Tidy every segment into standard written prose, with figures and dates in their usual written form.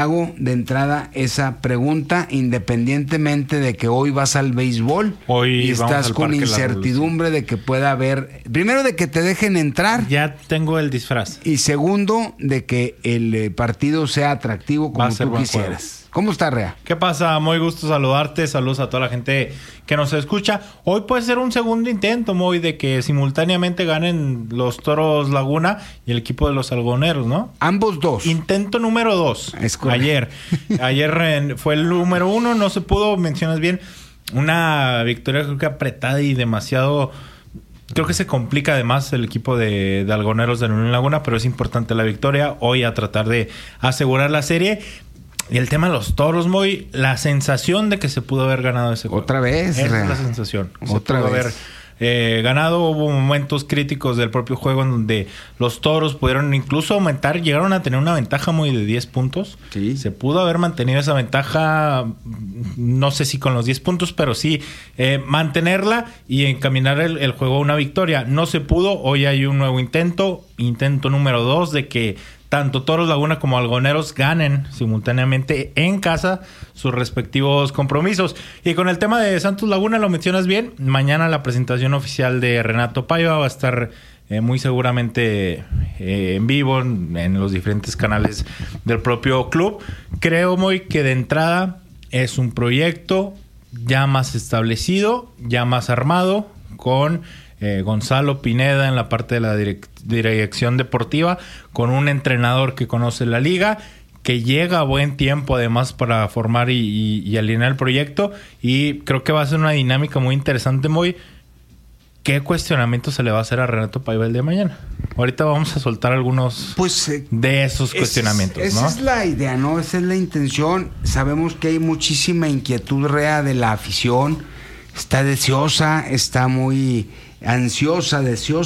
Hago de entrada esa pregunta, independientemente de que hoy vas al béisbol hoy y estás con incertidumbre de que pueda haber, primero, de que te dejen entrar. Ya tengo el disfraz. Y segundo, de que el partido sea atractivo como tú quisieras. ¿Cómo está, Rea? ¿Qué pasa? Muy gusto saludarte. Saludos a toda la gente que nos escucha. Hoy puede ser un segundo intento, Moy, de que simultáneamente ganen los Toros Laguna y el equipo de los Algoneros, ¿no? Ambos dos. Intento número 2. Ayer fue el número 1. No se pudo, mencionas bien. Una victoria creo que apretada y demasiado... Creo que se complica además el equipo de Algoneros de Unión Laguna, pero es importante la victoria. Hoy a tratar de asegurar la serie. Y el tema de los Toros, Moy, la sensación de que se pudo haber ganado ese juego. Otra vez. Esa es la sensación. Otra se pudo vez. Haber ganado. Hubo momentos críticos del propio juego en donde los Toros pudieron incluso aumentar. Llegaron a tener una ventaja muy de 10 puntos. Sí. Se pudo haber mantenido esa ventaja, no sé si con los 10 puntos, pero sí mantenerla y encaminar el juego a una victoria. No se pudo. Hoy hay un nuevo intento. Intento número 2 de que tanto Toros Laguna como Algoneros ganen simultáneamente en casa sus respectivos compromisos. Y con el tema de Santos Laguna, lo mencionas bien. Mañana la presentación oficial de Renato Paiva va a estar muy seguramente en vivo en los diferentes canales del propio club. Creo, Moy, que de entrada es un proyecto ya más establecido, ya más armado, con Gonzalo Pineda en la parte de la dirección deportiva, con un entrenador que conoce la liga, que llega a buen tiempo además para formar y alinear el proyecto, y creo que va a ser una dinámica muy interesante. Muy, ¿qué cuestionamiento se le va a hacer a Renato Paiva el día de mañana? Ahorita vamos a soltar algunos de esos cuestionamientos, ¿no? Esa es la idea, ¿no? Esa es la intención. Sabemos que hay muchísima inquietud, Rea, de la afición. Está deseosa, está muy ansiosa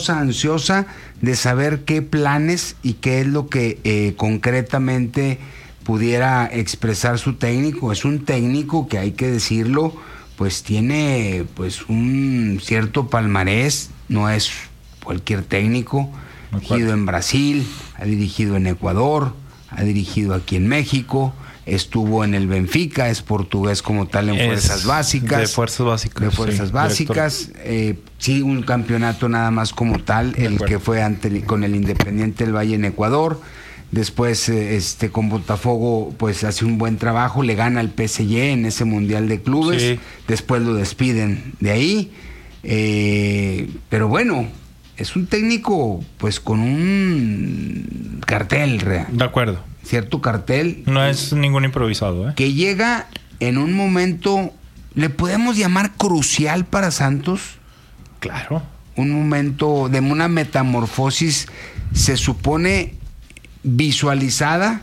de saber qué planes y qué es lo que concretamente pudiera expresar su técnico. Es un técnico que, hay que decirlo, pues tiene pues un cierto palmarés, no es cualquier técnico. Ha dirigido en Brasil, ha dirigido en Ecuador, ha dirigido aquí en México, estuvo en el Benfica, es portugués como tal en fuerzas básicas. De fuerzas básicas. Sí, un campeonato nada más como tal, el que fue con el Independiente del Valle en Ecuador. Después con Botafogo pues hace un buen trabajo, le gana al PSG en ese Mundial de Clubes. Sí. Después lo despiden de ahí. Pero bueno, es un técnico pues con un cartel real. De acuerdo. Cierto cartel. No es ningún improvisado, que llega en un momento, ¿le podemos llamar crucial para Santos? Claro. Un momento de una metamorfosis, se supone visualizada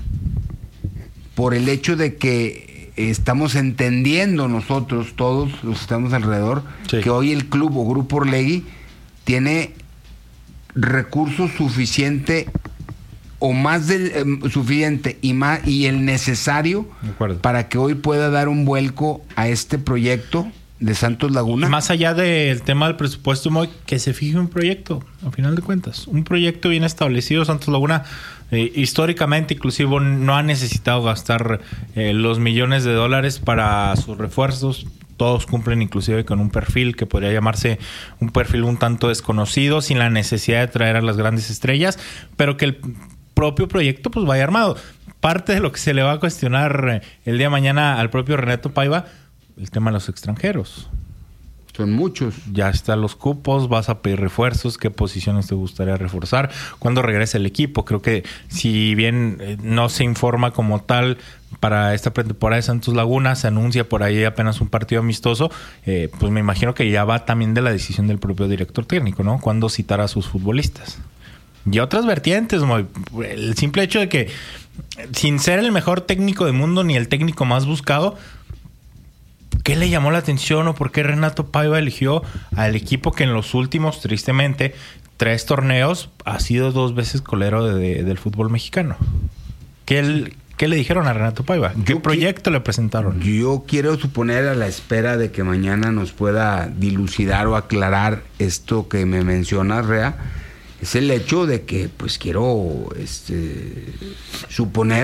por el hecho de que estamos entendiendo nosotros, todos los que estamos alrededor, que hoy el club o Grupo Orlegui tiene recursos suficiente o más del suficiente y el necesario para que hoy pueda dar un vuelco a este proyecto de Santos Laguna. Más allá del tema del presupuesto, Moy, que se fije un proyecto, al final de cuentas, un proyecto bien establecido. Santos Laguna históricamente inclusive no ha necesitado gastar los millones de dólares para sus refuerzos. Todos cumplen inclusive con un perfil que podría llamarse un perfil un tanto desconocido, sin la necesidad de traer a las grandes estrellas, pero que el propio proyecto pues vaya armado. Parte de lo que se le va a cuestionar el día de mañana al propio Renato Paiva, el tema de los extranjeros. Son muchos. Ya están los cupos, vas a pedir refuerzos, qué posiciones te gustaría reforzar, cuándo regresa el equipo. Creo que si bien no se informa como tal para esta pretemporada de Santos Laguna, se anuncia por ahí apenas un partido amistoso, pues me imagino que ya va también de la decisión del propio director técnico, ¿no? Cuándo citar a sus futbolistas. Y otras vertientes, el simple hecho de que, sin ser el mejor técnico del mundo ni el técnico más buscado, ¿qué le llamó la atención o por qué Renato Paiva eligió al equipo que en los últimos, tristemente, 3 torneos ha sido 2 veces colero del fútbol mexicano? ¿Qué le dijeron a Renato Paiva? ¿Qué proyecto le presentaron? Yo quiero suponer, a la espera de que mañana nos pueda dilucidar o aclarar esto que me mencionas, Rea, es el hecho de que pues quiero suponer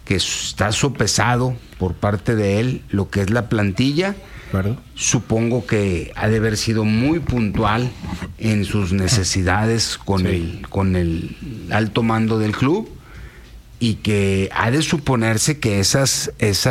que está sopesado por parte de él lo que es la plantilla. ¿Verdad? Supongo que ha de haber sido muy puntual en sus necesidades con el alto mando del club, y que ha de suponerse que esas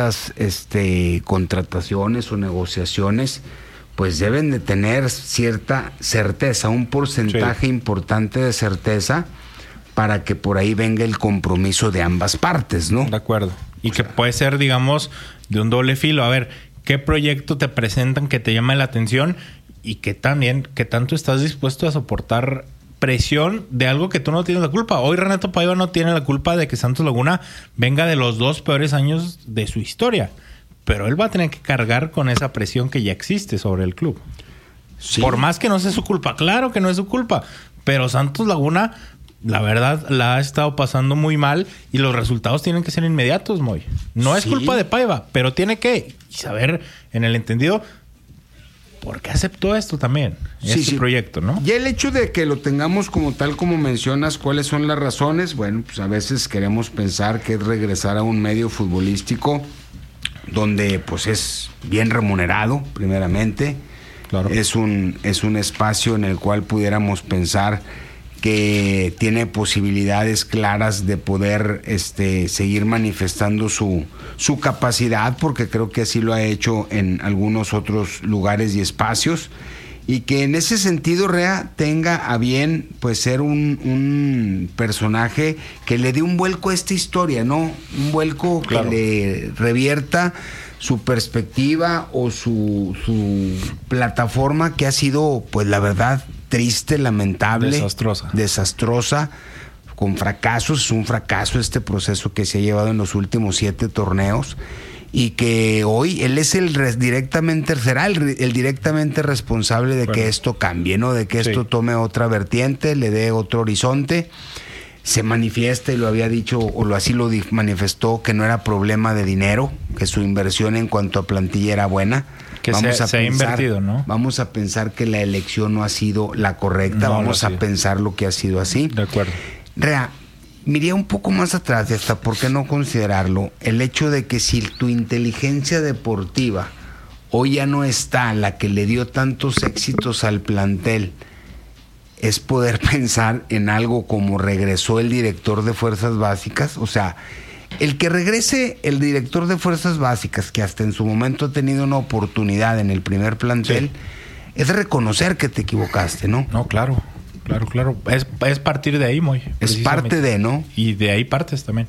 contrataciones o negociaciones pues deben de tener cierta certeza, un porcentaje importante de certeza, para que por ahí venga el compromiso de ambas partes, ¿no? De acuerdo. Y que puede ser, digamos, de un doble filo. A ver, ¿qué proyecto te presentan que te llama la atención? Y que también, ¿qué tanto estás dispuesto a soportar presión de algo que tú no tienes la culpa? Hoy Renato Paiva no tiene la culpa de que Santos Laguna venga de los 2 peores años de su historia. Pero él va a tener que cargar con esa presión que ya existe sobre el club. Sí. Por más que no sea su culpa. Claro que no es su culpa. Pero Santos Laguna, la verdad, la ha estado pasando muy mal, y los resultados tienen que ser inmediatos, Moy. No es culpa de Paiva, pero tiene que saber, en el entendido, por qué aceptó esto también, este proyecto, ¿no? Y el hecho de que lo tengamos como tal, como mencionas, ¿cuáles son las razones? Bueno, pues a veces queremos pensar que es regresar a un medio futbolístico donde pues es bien remunerado, primeramente. Claro. Es un espacio en el cual pudiéramos pensar que tiene posibilidades claras de poder seguir manifestando su capacidad, porque creo que así lo ha hecho en algunos otros lugares y espacios, y que en ese sentido Rea tenga a bien pues ser un personaje que le dé un vuelco a esta historia, ¿no? Un vuelco que le revierta su perspectiva o su plataforma, que ha sido, pues la verdad, triste, lamentable, desastrosa, con fracasos. Es un fracaso este proceso que se ha llevado en los últimos 7 torneos, y que hoy él es será el directamente responsable de que esto cambie, ¿no? De que esto tome otra vertiente, le dé otro horizonte. Se manifiesta, y lo había dicho, o así lo manifestó, que no era problema de dinero, que su inversión en cuanto a plantilla era buena. Que se ha invertido, ¿no? Vamos a pensar que la elección no ha sido la correcta, vamos a pensar lo que ha sido así. De acuerdo. Rea, miré un poco más atrás, y hasta por qué no considerarlo, el hecho de que si tu inteligencia deportiva hoy ya no está, la que le dio tantos éxitos al plantel, es poder pensar en algo como regresó el director de Fuerzas Básicas. O sea, el que regrese el director de Fuerzas Básicas, que hasta en su momento ha tenido una oportunidad en el primer plantel, es reconocer que te equivocaste, ¿no? No, claro. Es partir de ahí, Moy. Es parte de, ¿no? Y de ahí partes también.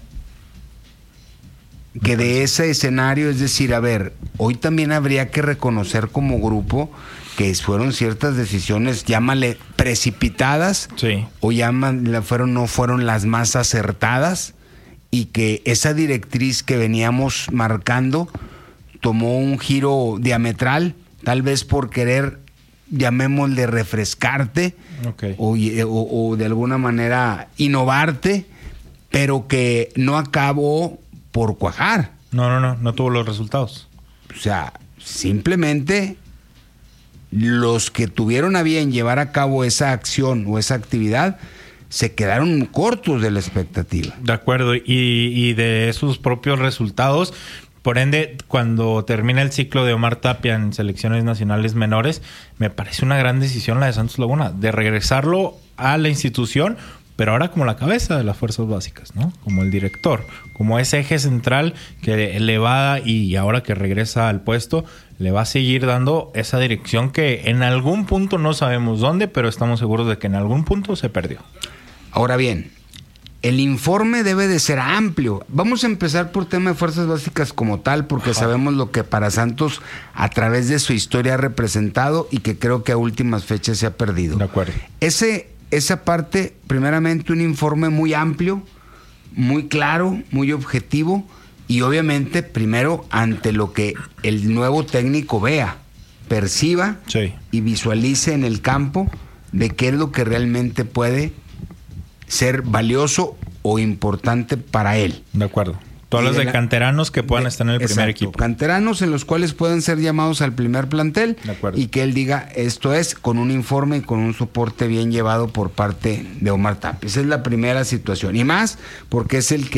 Que de ese escenario, es decir, a ver, hoy también habría que reconocer como grupo que fueron ciertas decisiones, llámale precipitadas, o no fueron las más acertadas, y que esa directriz que veníamos marcando tomó un giro diametral, tal vez por querer, llamémosle, refrescarte, o de alguna manera innovarte, pero que no acabó por cuajar. No tuvo los resultados. O sea, simplemente los que tuvieron a bien llevar a cabo esa acción o esa actividad se quedaron cortos de la expectativa. De acuerdo, y de esos propios resultados. Por ende, cuando termina el ciclo de Omar Tapia en selecciones nacionales menores, me parece una gran decisión la de Santos Laguna, de regresarlo a la institución, pero ahora como la cabeza de las Fuerzas Básicas, ¿no? Como el director, como ese eje central que le va, y ahora que regresa al puesto, le va a seguir dando esa dirección que en algún punto, no sabemos dónde, pero estamos seguros de que en algún punto se perdió. Ahora bien, el informe debe de ser amplio. Vamos a empezar por tema de Fuerzas Básicas como tal, porque sabemos lo que para Santos a través de su historia ha representado, y que creo que a últimas fechas se ha perdido. De acuerdo. Esa parte, primeramente, un informe muy amplio, muy claro, muy objetivo, y obviamente primero ante lo que el nuevo técnico vea, perciba y visualice en el campo de qué es lo que realmente puede ser valioso o importante para él. De acuerdo. Todos los de canteranos que puedan estar en el primer equipo. Canteranos en los cuales pueden ser llamados al primer plantel, y que él diga, esto es, con un informe y con un soporte bien llevado por parte de Omar Tapia. Esa es la primera situación. Y más porque es el que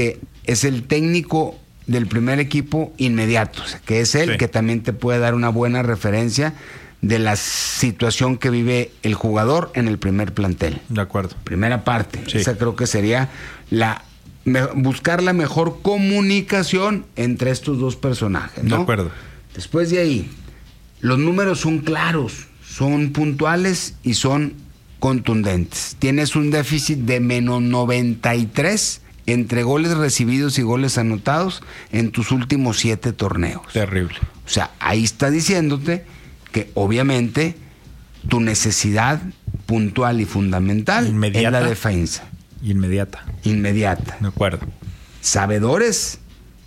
es el técnico del primer equipo inmediato, o sea, que es él, que también te puede dar una buena referencia de la situación que vive el jugador en el primer plantel. De acuerdo. Primera parte. Esa creo que sería buscar la mejor comunicación entre estos dos personajes, ¿no? De acuerdo. Después de ahí, los números son claros, son puntuales y son contundentes. Tienes un déficit de menos 93 entre goles recibidos y goles anotados en tus últimos 7 torneos. Terrible. O sea, ahí está diciéndote que obviamente tu necesidad puntual y fundamental es la defensa. Inmediata. De acuerdo. Sabedores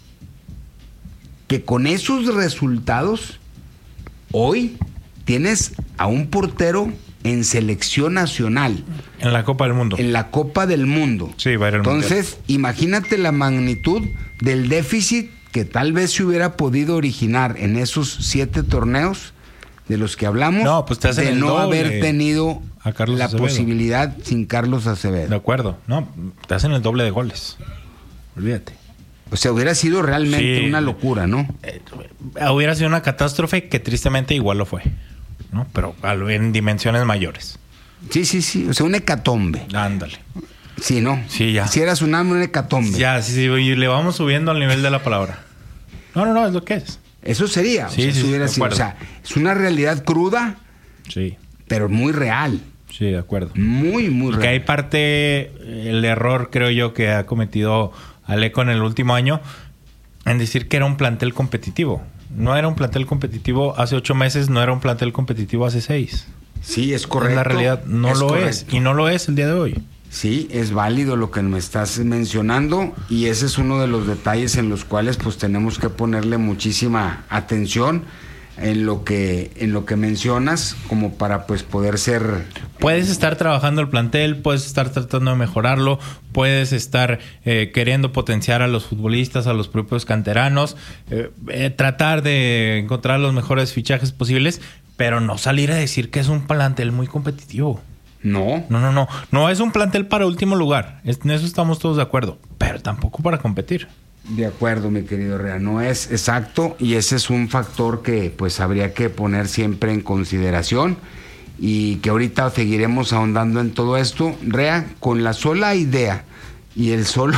que con esos resultados hoy tienes a un portero en selección nacional. En la Copa del Mundo. En la Copa del Mundo. Sí, va a ir al Mundial. Entonces, imagínate la magnitud del déficit que tal vez se hubiera podido originar en esos 7 torneos de los que hablamos, no, pues te hacen de el no doble haber tenido a Carlos la Acevedo. posibilidad sin Carlos Acevedo. De acuerdo. No, te hacen el doble de goles. Olvídate. O sea, hubiera sido realmente una locura, ¿no? Hubiera sido una catástrofe que tristemente igual lo fue, ¿no? Pero en dimensiones mayores. Sí. O sea, un hecatombe. Ándale. Sí, ¿no? Sí, ya. Si eras un hecatombe. Ya, sí, y le vamos subiendo al nivel de la palabra. No, es lo que es. Eso sería. Sí, sí, hubiera sido. O sea, es una realidad cruda, sí, pero muy real. Sí, de acuerdo. Muy, muy real. Que hay parte, el error creo yo que ha cometido Aleco en el último año en decir que era un plantel competitivo. No era un plantel competitivo hace 8 meses, no era un plantel competitivo hace 6. Sí, es correcto. En la realidad no lo es. Y no lo es el día de hoy. Sí, es válido lo que me estás mencionando y ese es uno de los detalles en los cuales pues tenemos que ponerle muchísima atención en lo que mencionas como para pues poder ser... Puedes estar trabajando el plantel, puedes estar tratando de mejorarlo, puedes estar queriendo potenciar a los futbolistas, a los propios canteranos, tratar de encontrar los mejores fichajes posibles, pero no salir a decir que es un plantel muy competitivo. No. No es un plantel para último lugar. En eso estamos todos de acuerdo. Pero tampoco para competir. De acuerdo, mi querido Rea. No es exacto. Y ese es un factor que pues habría que poner siempre en consideración. Y que ahorita seguiremos ahondando en todo esto. Rea, con la sola idea y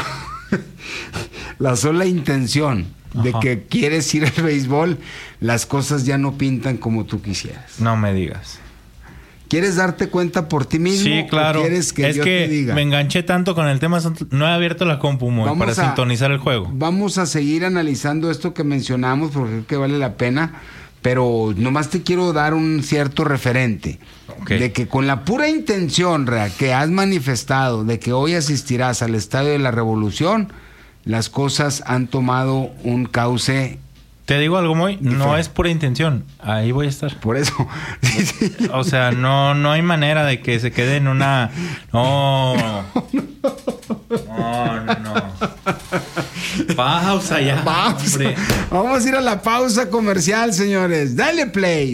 la sola intención de que quieres ir al béisbol, las cosas ya no pintan como tú quisieras. No me digas. ¿Quieres darte cuenta por ti mismo? Sí, claro. ¿O quieres que yo te diga? Me enganché tanto con el tema, no he abierto la compu para sintonizar el juego. Vamos a seguir analizando esto que mencionamos porque creo que vale la pena, pero nomás te quiero dar un cierto referente. De que con la pura intención, Rea, que has manifestado de que hoy asistirás al Estadio de la Revolución, las cosas han tomado un cauce. Te digo algo, Moy, no es pura intención. Ahí voy a estar. Por eso. Sí. O sea, no hay manera de que se quede en una... No. Pausa ya. Hombre. Vamos a ir a la pausa comercial, señores. Dale play.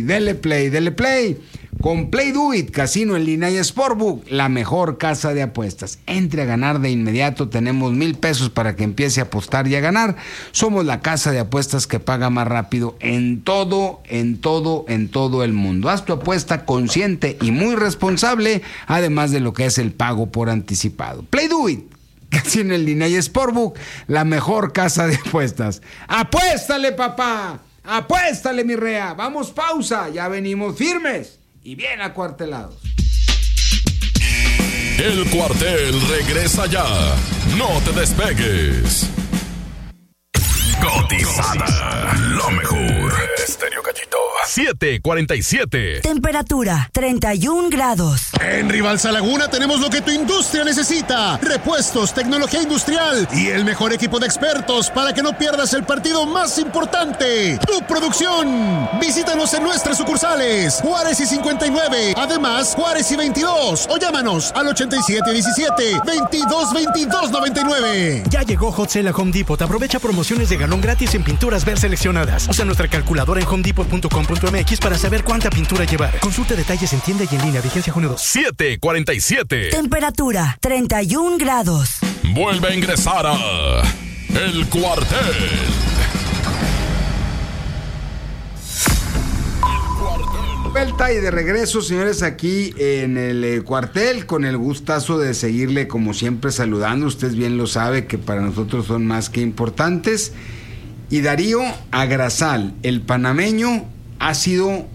Con Play Do It, casino en línea y Sportbook, la mejor casa de apuestas. Entre a ganar de inmediato, tenemos $1,000 para que empiece a apostar y a ganar. Somos la casa de apuestas que paga más rápido en todo el mundo. Haz tu apuesta consciente y muy responsable, además de lo que es el pago por anticipado. Play Do It, casino en línea y Sportbook, la mejor casa de apuestas. ¡Apuéstale, papá! ¡Apuéstale, mi Rea! Vamos, pausa, ya venimos firmes y bien acuartelados. El cuartel regresa ya. No te despegues. Cotizada. Lo mejor. Estéreo Cachito. 7:47. Temperatura 31 grados. En Rivalsa Laguna tenemos lo que tu industria necesita: repuestos, tecnología industrial y el mejor equipo de expertos para que no pierdas el partido más importante, tu producción. Visítanos en nuestras sucursales Juárez y 59, además Juárez y 22, o llámanos al 8717-222299. Ya llegó Hot Sale a Home Depot. Aprovecha promociones de galón gratis en pinturas ver seleccionadas. Usa nuestra calculadora en homedepot.com.mx para saber cuánta pintura llevar. Consulta detalles en tienda y en línea. Vigencia junio 2. 7:47. Temperatura 31 grados. Vuelve a ingresar a El Cuartel. Vuelta y de regreso, señores, aquí en el cuartel, con el gustazo de seguirle como siempre saludando. Usted bien lo sabe que para nosotros son más que importantes. Y Darío Agrasal, el panameño, ha sido,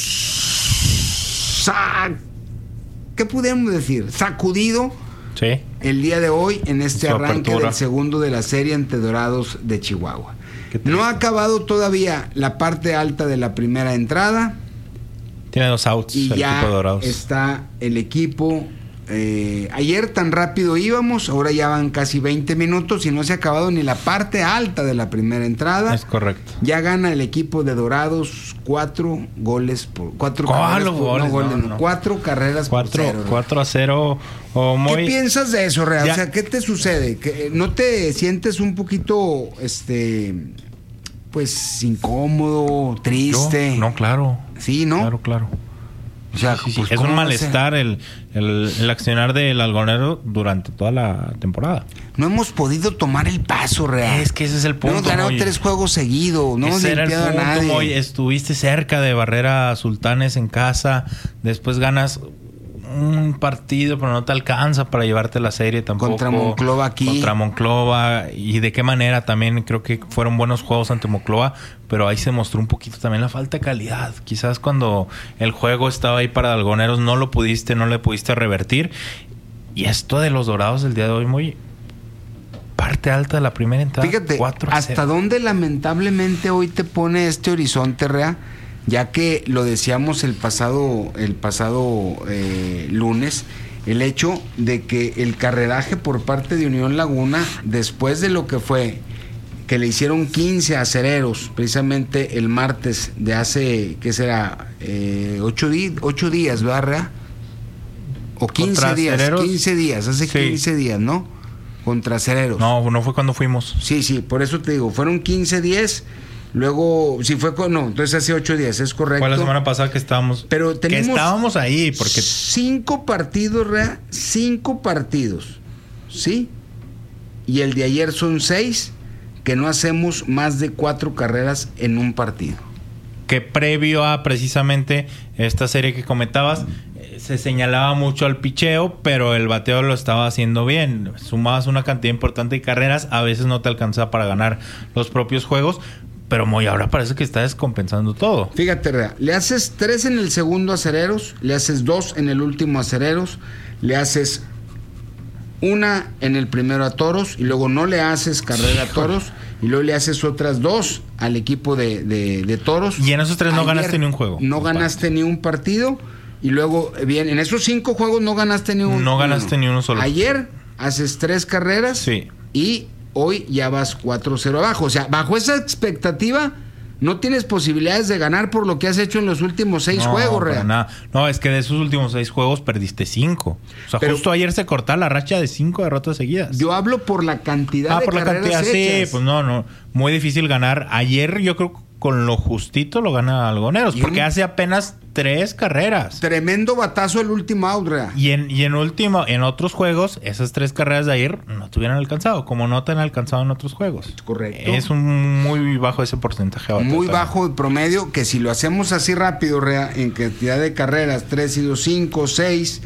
¿qué podemos decir? Sacudido Sí. el día de hoy en este Su arranque apertura. del segundo de la serie ante Dorados de Chihuahua. No ha acabado todavía la parte alta de la primera entrada. Tiene 2 outs Y el ya equipo de Dorados. está el equipo. Ayer tan rápido íbamos, ahora ya van casi 20 minutos y no se ha acabado ni la parte alta de la primera entrada. Es correcto. Ya gana el equipo de Dorados 4 goles por 4 ¿Cuál carreras por, goles? no, goles, No. 4 carreras por 0. 4-0. O ¿Qué muy... piensas de eso, Real? Ya. O sea, ¿qué te sucede? ¿Que no te sientes un poquito pues incómodo, triste? No, claro. Sí, ¿no? Claro. O sea, Sí. pues, Es ¿cómo un va a ser? malestar el accionar del algonero durante toda la temporada. No hemos podido tomar el paso, Real. Es que ese es el punto. No hemos ganado Moy. 3 juegos seguidos. No hemos Ese era el limpiado a punto, nadie. Moy. Estuviste cerca de barrer a Sultanes en casa. Después ganas un partido, pero no te alcanza para llevarte la serie tampoco. Contra Monclova aquí. Contra Monclova. Y de qué manera también creo que fueron buenos juegos ante Monclova. Pero ahí se mostró un poquito también la falta de calidad. Quizás cuando el juego estaba ahí para Algoneros no le pudiste revertir. Y esto de los Dorados del día de hoy, muy parte alta de la primera entrada. Fíjate, 4-0. hasta dónde lamentablemente hoy te pone este horizonte, Rea, ya que lo decíamos el pasado lunes, el hecho de que el carreraje por parte de Unión Laguna, después de lo que fue que le hicieron 15 acereros precisamente el martes de hace, ¿qué será? 8 días, ¿verdad, Rea? O 15 Contra días, Acereros. 15 días, hace Sí. 15 días, ¿no? Contra acereros. No fue cuando fuimos. Sí, por eso te digo, fueron 15 días, luego, si fue no, entonces hace 8 días, es correcto. Fue la semana pasada que estábamos. Pero tenemos que estábamos ahí, porque 5 partidos, Rea, 5 partidos, ¿sí? Y el de ayer son 6, que no hacemos más de 4 carreras en un partido. que previo a precisamente esta serie que comentabas, se señalaba mucho al picheo, pero el bateo lo estaba haciendo bien. Sumabas una cantidad importante de carreras, a veces no te alcanzaba para ganar los propios juegos, pero Moy, ahora parece que está descompensando todo. Fíjate, Rea, le haces 3 en el segundo a Acereros, le haces 2 en el último a Acereros, le haces 1 en el primero a Toros y luego no le haces carrera a Toros y luego le haces otras 2 al equipo de Toros. Y en esos 3 no Ayer ganaste ni un juego. No ganaste ni un partido y luego, bien, en esos 5 juegos no ganaste ni uno. No ganaste ni uno solo. Ayer haces 3 carreras Sí. y hoy ya vas 4-0 abajo. O sea, bajo esa expectativa no tienes posibilidades de ganar por lo que has hecho en los últimos 6 juegos, para Rea. nada. No, es que de esos últimos 6 juegos perdiste 5. O sea, Pero- justo ayer se cortaba la racha de 5 derrotas seguidas. Yo hablo por la cantidad de por la carreras cantidad, hechas. sí, pues no. Muy difícil ganar. Ayer yo creo que con lo justito lo gana Algoneros, Y porque un- hace apenas 3 carreras. Tremendo batazo el último out, Rea. Y en otros juegos, esas 3 carreras de ayer no te hubieran alcanzado, como no te han alcanzado en otros juegos. Correcto. Es un muy bajo ese porcentaje. de Muy bateo bajo el promedio, que si lo hacemos así rápido, Rea, en cantidad de carreras, 3 y 2, 5, 6,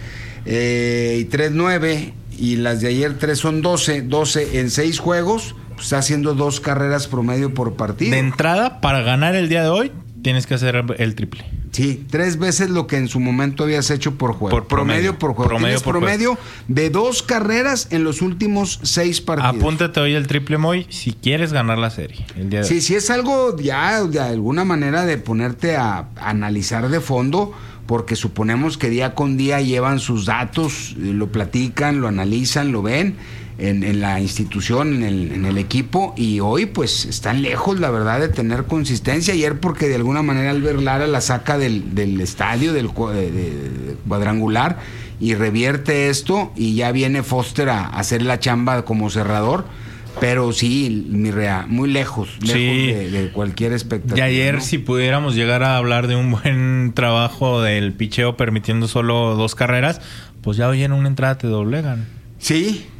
y 3, 9, y las de ayer 3 son 12 en 6 juegos, pues está haciendo 2 carreras promedio por partido. De entrada, para ganar el día de hoy, tienes que hacer el triple. Sí, 3 veces lo que en su momento habías hecho por juego. Por promedio. por juego. Promedio Tienes por promedio de 2 carreras en los últimos 6 partidos. Apúntate hoy el triple, Moy, si quieres ganar la serie el día de hoy. Sí, sí es algo ya de alguna manera de ponerte a analizar de fondo, porque suponemos que día con día llevan sus datos, lo platican, lo analizan, lo ven en la institución, en el equipo, y hoy pues están lejos, la verdad, de tener consistencia. Ayer porque de alguna manera Albert Lara la saca del estadio, del cuadrangular, y revierte esto, y ya viene Foster a hacer la chamba como cerrador. Pero sí, mi Rea, muy lejos Sí. de cualquier expectativa. Y ayer, ¿no? si pudiéramos llegar a hablar de un buen trabajo del picheo permitiendo solo 2 carreras, pues ya hoy en una entrada te doblegan. Sí,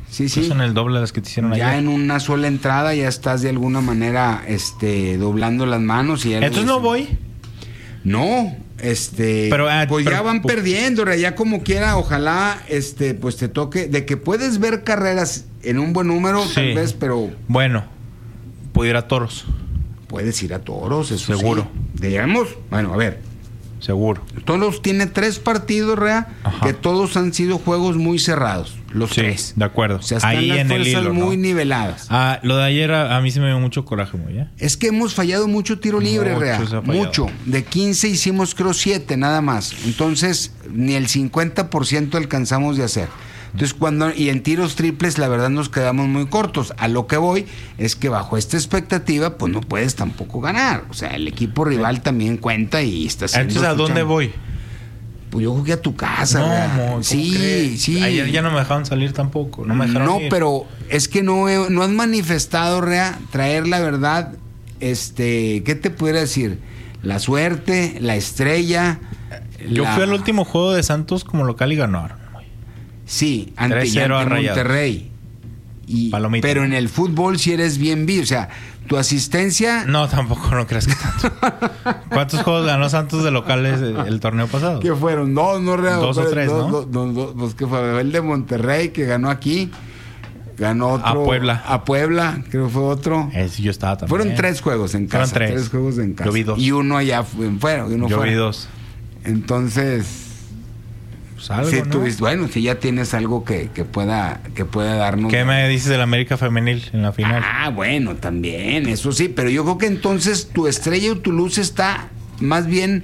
Son el doble de las que te hicieron ya ayer. en una sola entrada ya estás de alguna manera doblando las manos y ya Entonces no voy. No, pues ya van perdiendo, ya como quiera, ojalá pues te toque, de que puedes ver carreras en un buen número, tal vez, pero bueno, puedo ir a toros. Puedes ir a toros, eso seguro. Sí. Digamos, bueno, a ver. Seguro. Toros tiene 3 partidos, que todos han sido juegos muy cerrados. Los 3. De acuerdo. O sea, están ahí las en el fuerzas hilo, muy niveladas. Lo de ayer a mí se me dio mucho coraje, muy. Es que hemos fallado mucho tiro libre, mucho. De 15 hicimos creo 7 nada más. Entonces, ni el 50% alcanzamos de hacer. Entonces, y en tiros triples, la verdad nos quedamos muy cortos. A lo que voy es que bajo esta expectativa, pues no puedes tampoco ganar. O sea, el equipo rival también cuenta y está haciendo. Entonces, ¿a dónde voy? Pues yo jugué a tu casa, No, sí. Ayer ya no me dejaron salir tampoco. No me dejaron ir. Pero es que no han manifestado, traer la verdad. ¿Qué te pudiera decir? La suerte, la estrella. Yo fui al último juego de Santos como local y ganaron. Sí, ante Monterrey. Pero en el fútbol sí eres bien visto. O sea, tu asistencia... No, tampoco, no creas que tanto. ¿Cuántos juegos ganó Santos de locales el torneo pasado? ¿Qué fueron? 2, no real. 2 o 3, ¿no? Pues que fue el de Monterrey que ganó aquí. Ganó otro. A Puebla, creo que fue otro. Yo estaba también. Fueron 3 juegos en casa. Fueron 3 juegos en casa. Yo vi 2. Y uno allá fuera. Yo vi 2. Entonces... Pues algo, sí, ¿no? Bueno, si ya tienes algo que pueda darnos. ¿Qué me dices del América Femenil en la final? Bueno, también, eso sí, pero yo creo que entonces tu estrella o tu luz está más bien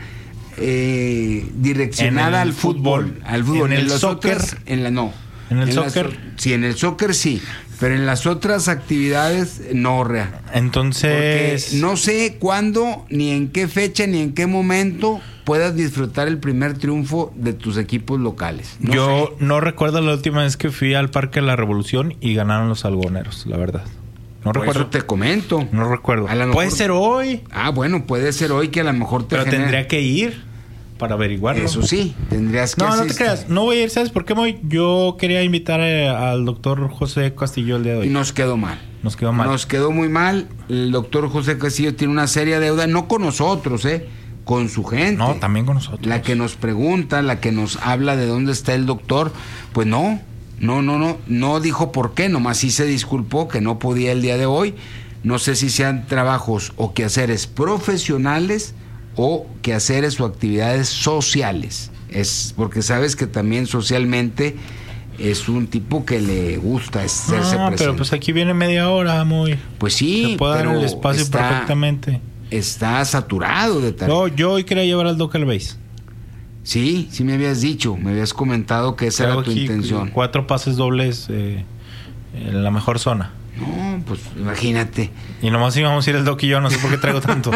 direccionada al fútbol. En el soccer. No. ¿En el soccer? Sí, en el soccer sí, pero en las otras actividades no, Entonces... Porque no sé cuándo, ni en qué fecha, ni en qué momento puedas disfrutar el primer triunfo de tus equipos locales. Yo no recuerdo la última vez que fui al Parque de la Revolución y ganaron los algodoneros, la verdad. No recuerdo. Eso te comento. No recuerdo. Puede ser hoy. Bueno, puede ser hoy que a lo mejor te Pero tendría que ir para averiguarlo. Eso sí, tendrías que No te creas. No voy a ir, ¿sabes por qué voy? Yo quería invitar al doctor José Castillo el día de hoy. Y nos quedó mal. Nos quedó muy mal. El doctor José Castillo tiene una seria deuda, no con nosotros, con su gente. No, también con nosotros. La que nos pregunta, la que nos habla de dónde está el doctor, pues no dijo por qué, nomás sí se disculpó que no podía el día de hoy. No sé si sean trabajos o quehaceres profesionales o quehaceres o actividades sociales. Es porque sabes que también socialmente es un tipo que le gusta hacerse presente. Pero pues aquí viene media hora, Pues sí, se puede dar el espacio perfectamente. Está saturado de tareas. No, yo hoy quería llevar al Doc al base. Sí me habías dicho, me habías comentado que esa era tu intención. 4 pases dobles en la mejor zona. No, pues imagínate. Y nomás íbamos a ir el Doc y yo, no sé por qué traigo tanto.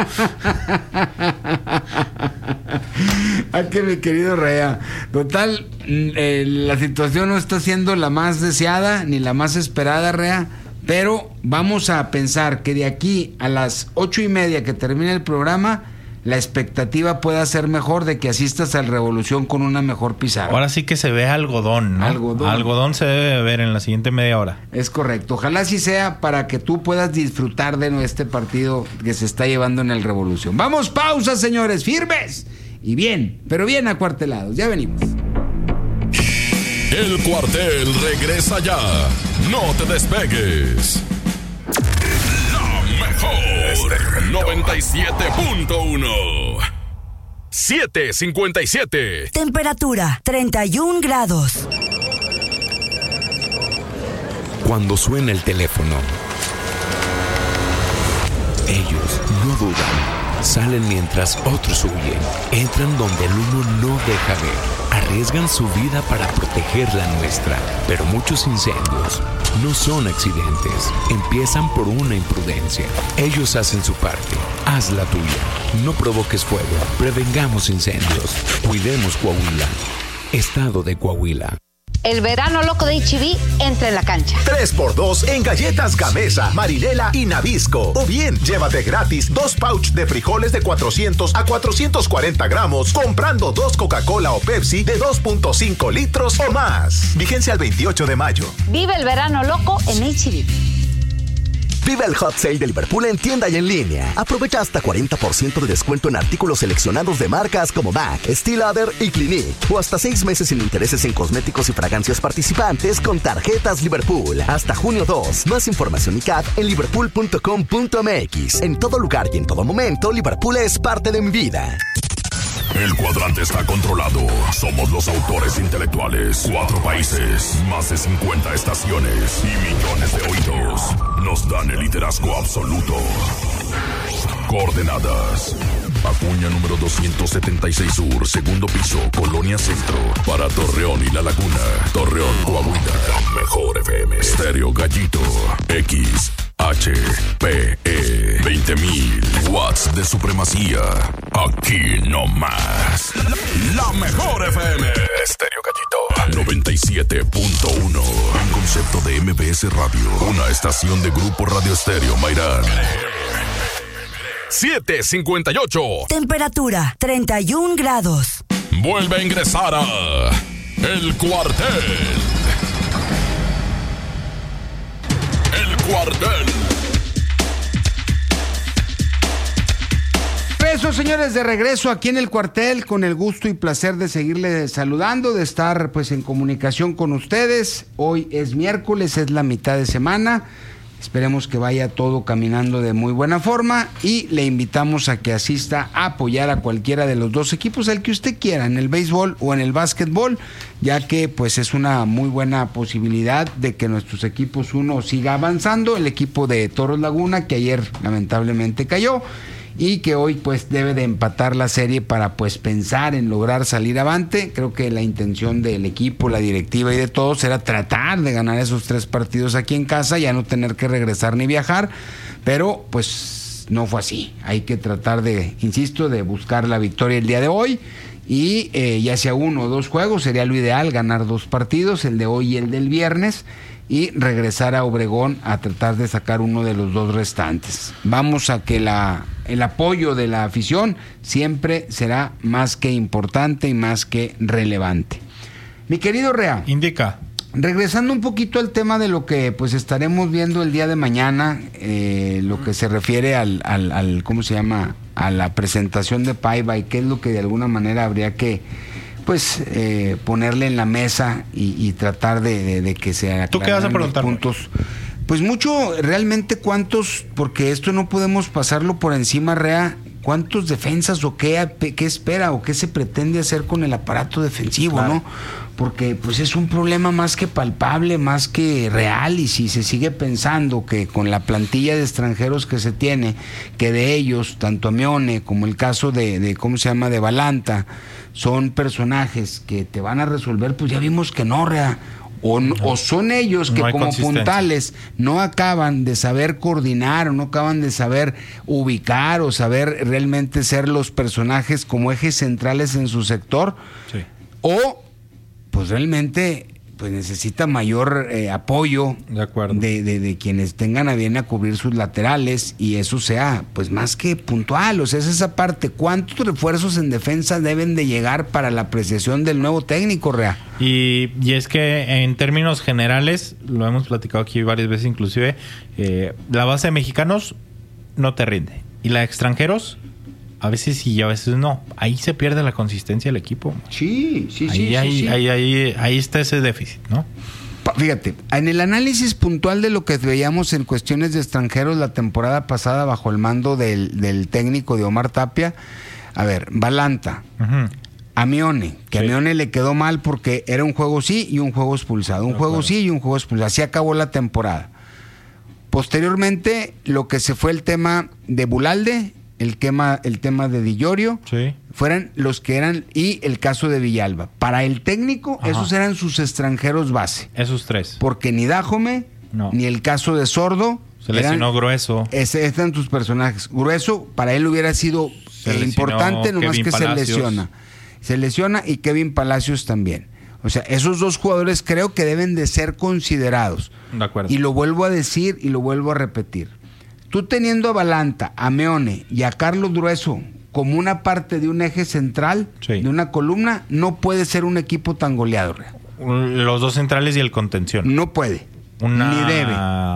Que mi querido Rea. Total, la situación no está siendo la más deseada ni la más esperada, Rea. Pero vamos a pensar que de aquí a las 8:30 que termine el programa, la expectativa pueda ser mejor de que asistas al Revolución con una mejor pizarra. Ahora sí que se ve algodón, ¿no? Algodón se debe ver en la siguiente media hora. Es correcto. Ojalá así sea para que tú puedas disfrutar de este partido que se está llevando en el Revolución. Vamos, pausa, señores, firmes y bien, pero bien acuartelados. Ya venimos. El Cuartel regresa ya. No te despegues. La mejor 97.1 7:57. Temperatura 31 grados. Cuando suena el teléfono, ellos no dudan. Salen mientras otros huyen. Entran donde el humo no deja ver. Arriesgan su vida para proteger la nuestra. Pero muchos incendios no son accidentes. Empiezan por una imprudencia. Ellos hacen su parte. Haz la tuya. No provoques fuego. Prevengamos incendios. Cuidemos Coahuila. Estado de Coahuila. El verano loco de H-E-B entra en la cancha. 3x2 en galletas Gamesa, Marinela y Nabisco. O bien, llévate gratis 2 pouch de frijoles de 400 a 440 gramos comprando 2 Coca-Cola o Pepsi de 2.5 litros o más. Vigencia al 28 de mayo. Vive el verano loco en H-E-B. Vive el Hot Sale de Liverpool en tienda y en línea. Aprovecha hasta 40% de descuento en artículos seleccionados de marcas como MAC, Steel Lauder y Clinique. O hasta 6 meses sin intereses en cosméticos y fragancias participantes con tarjetas Liverpool. Hasta junio 2. Más información y CAT en liverpool.com.mx. En todo lugar y en todo momento, Liverpool es parte de mi vida. El cuadrante está controlado. Somos los autores intelectuales. 4 países, más de 50 estaciones y millones de oídos. Nos dan el liderazgo absoluto. Coordenadas: Acuña número 276 Sur, segundo piso, Colonia Centro. Para Torreón y La Laguna. Torreón, Coahuila. Mejor FM. Estéreo Gallito. XHPE. 20.000 watts de supremacía. Aquí no más. La Mejor FM. Estéreo Gallito. 97.1. Un concepto de MBS Radio. Una estación de Grupo Radio Estéreo Mairán. 7:58. Temperatura 31 grados. Vuelve a ingresar a El Cuartel. El Cuartel. Eso, señores, de regreso aquí en El Cuartel, con el gusto y placer de seguirles saludando, de estar pues en comunicación con ustedes. Hoy es miércoles, es la mitad de semana. Esperemos que vaya todo caminando de muy buena forma y le invitamos a que asista a apoyar a cualquiera de los dos equipos, el que usted quiera, en el béisbol o en el básquetbol, ya que pues es una muy buena posibilidad de que nuestros equipos uno siga avanzando. El equipo de Toros Laguna, que ayer lamentablemente cayó, y que hoy pues debe de empatar la serie para pues pensar en lograr salir avante. Creo que la intención del equipo, la directiva y de todos era tratar de ganar esos 3 partidos aquí en casa, ya no tener que regresar ni viajar, pero pues no fue así. Hay que tratar de, insisto, de buscar la victoria el día de hoy, y ya sea 1 o 2 juegos sería lo ideal, ganar 2 partidos, el de hoy y el del viernes, y regresar a Obregón a tratar de sacar uno de los 2 restantes. Vamos a que el apoyo de la afición siempre será más que importante y más que relevante. Mi querido Rea. Indica. Regresando un poquito al tema de lo que pues estaremos viendo el día de mañana, lo que se refiere al ¿cómo se llama? A la presentación de Paiva, y qué es lo que de alguna manera habría que pues ponerle en la mesa y tratar de que se aclaren. ¿Tú qué vas a preguntar? Puntos. Pues mucho, realmente cuántos, porque esto no podemos pasarlo por encima, Rea, cuántos defensas o qué espera o qué se pretende hacer con el aparato defensivo, claro, ¿no? Porque pues es un problema más que palpable, más que real, y si se sigue pensando que con la plantilla de extranjeros que se tiene, que de ellos, tanto Amione como el caso de ¿cómo se llama?, de Balanta, son personajes que te van a resolver, pues ya vimos que no, Rea. O son ellos que como puntales no acaban de saber coordinar, o no acaban de saber ubicar o saber realmente ser los personajes como ejes centrales en su sector, sí, o pues realmente pues necesita mayor apoyo de quienes tengan a bien a cubrir sus laterales, y eso sea pues más que puntual. O sea, es esa parte. ¿Cuántos refuerzos en defensa deben de llegar para la apreciación del nuevo técnico, Rea? Y es que en términos generales, lo hemos platicado aquí varias veces inclusive, la base de mexicanos no te rinde, y la de extranjeros a veces sí y a veces no. Ahí se pierde la consistencia del equipo. Sí. Ahí está ese déficit, ¿no? Fíjate, en el análisis puntual de lo que veíamos en cuestiones de extranjeros la temporada pasada bajo el mando del técnico de Omar Tapia, a ver, Balanta, Amione, que sí, Amione le quedó mal porque era un juego sí y un juego expulsado, un juego sí y un juego expulsado, así acabó la temporada. Posteriormente, lo que se fue el tema de Bulalde, el tema de Di Llorio, sí, fueran los que eran, y el caso de Villalba. Para el técnico, ajá, esos eran sus extranjeros base. Esos 3. Porque ni Dájome, ni el caso de Sordo. Se lesionó Grueso. Eran sus personajes. Grueso, para él hubiera sido importante, nomás Kevin que Palacios. Se lesiona, y Kevin Palacios también. O sea, esos dos jugadores creo que deben de ser considerados. De acuerdo. Y lo vuelvo a decir y lo vuelvo a repetir. Tú teniendo a Balanta, a Meone y a Carlos Grueso como una parte de un eje central, Sí. de una columna, no puede ser un equipo tan goleado. Los dos centrales y el contención. No puede. Ni debe.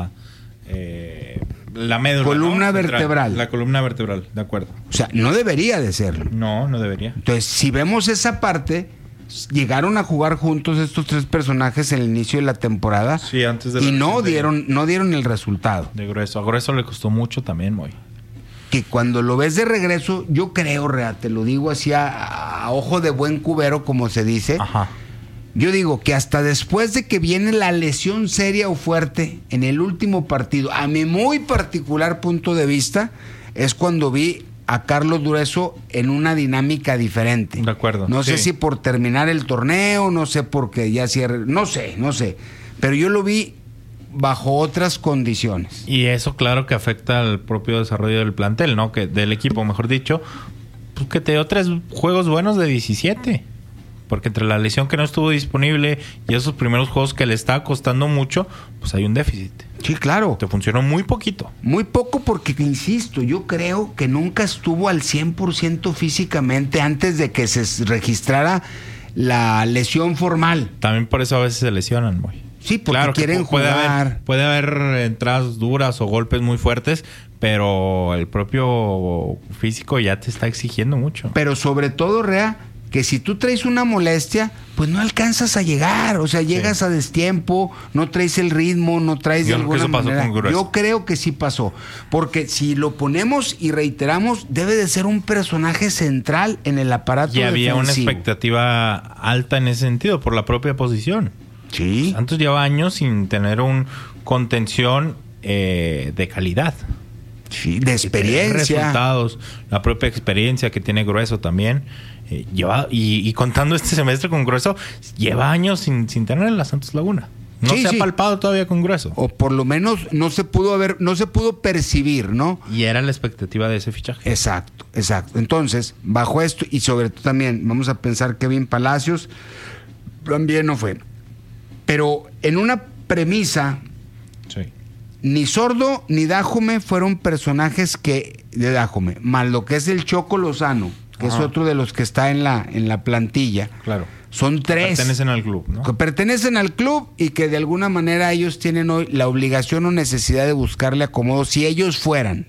La médula. Columna ¿no? vertebral. La columna vertebral, de acuerdo. O sea, no debería de serlo. No debería. Entonces, si vemos esa parte, llegaron a jugar juntos estos tres personajes en el inicio de la temporada. Sí, antes de y la no lesión dieron el resultado. de Grueso. A Grueso le costó mucho también, Moy. Que cuando lo ves de regreso, yo creo, Rea, te lo digo así a ojo de buen cubero, como se dice. Ajá. Yo digo que hasta después de que viene la lesión seria o fuerte en el último partido, a mi muy particular punto de vista, es cuando vi a Carlos Grueso en una dinámica diferente. De acuerdo. No sé sí. si por terminar el torneo, no sé por qué ya cierre, no sé. Pero yo lo vi bajo otras condiciones. Y eso claro que afecta al propio desarrollo del plantel, ¿no? Que del equipo, mejor dicho, pues que te dio 3 juegos buenos de 17. Porque entre la lesión que no estuvo disponible y esos primeros juegos que le estaba costando mucho, pues hay un déficit. Sí, claro. Te funcionó muy poquito. Muy poco porque, insisto, yo creo que nunca estuvo al 100% físicamente antes de que se registrara la lesión formal. También por eso a veces se lesionan, Moy. Sí, porque claro quieren jugar. Puede haber entradas duras o golpes muy fuertes, pero el propio físico ya te está exigiendo mucho. Pero sobre todo, Rea, que si tú traes una molestia, pues no alcanzas a llegar. O sea, llegas a destiempo, no traes el ritmo, no traes de alguna manera. Yo creo que sí pasó. Porque si lo ponemos y reiteramos, debe de ser un personaje central en el aparato defensivo. Y había una expectativa alta en ese sentido por la propia posición. Sí. Santos lleva años sin tener un contención de calidad. Sí, de experiencia. Resultados, la propia experiencia que tiene Grueso también. Lleva y contando este semestre con Grueso, lleva años sin tener en la Santos Laguna. No se ha palpado todavía con Grueso. O por lo menos no se pudo percibir, ¿no? Y era la expectativa de ese fichaje. Exacto. Entonces, bajo esto, y sobre todo también, vamos a pensar Kevin Palacios también no fue. Pero en una premisa, sí, ni Sordo ni Dájome fueron personajes de Dájome, más lo que es el Choco Lozano, que es otro de los que está en la plantilla. Claro. Son 3. Pertenecen al club, ¿no? Que pertenecen al club y que de alguna manera ellos tienen hoy la obligación o necesidad de buscarle acomodo si ellos fueran,